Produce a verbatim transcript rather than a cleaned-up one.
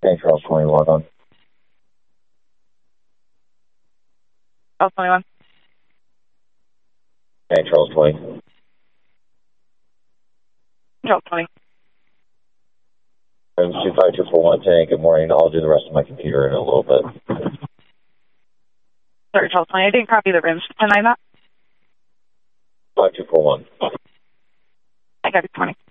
Okay, Charles twenty, log on. Charles twenty-one. Okay, Charles twenty. Charles twenty. two five two four one, ten, good morning. I'll do the rest of my computer in a little bit. Sorry, Charles twenty. I didn't copy the rims. Can I not? five two four one. I got it, twenty.